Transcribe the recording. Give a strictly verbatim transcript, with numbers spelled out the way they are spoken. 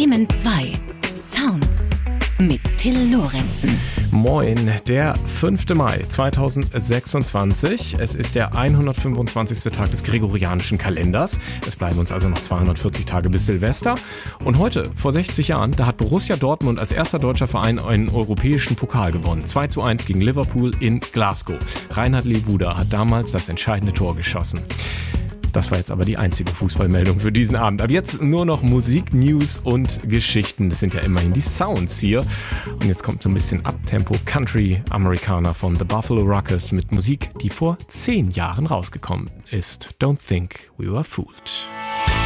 Bremen zwei. Sounds mit Till Lorenzen. Moin, der fünfte Mai zweitausendsechsundzwanzig. Es ist der hundertfünfundzwanzigste Tag des gregorianischen Kalenders. Es bleiben uns also noch zweihundertvierzig Tage bis Silvester. Und heute, vor sechzig Jahren, da hat Borussia Dortmund als erster deutscher Verein einen europäischen Pokal gewonnen. zwei zu eins gegen Liverpool in Glasgow. Reinhard Lebuda hat damals das entscheidende Tor geschossen. Das war jetzt aber die einzige Fußballmeldung für diesen Abend. Ab jetzt nur noch Musik, News und Geschichten. Das sind ja immerhin die Sounds hier. Und jetzt kommt so ein bisschen Uptempo Country Amerikaner von The Buffalo Rockers mit Musik, die vor zehn Jahren rausgekommen ist. Don't think we were fooled.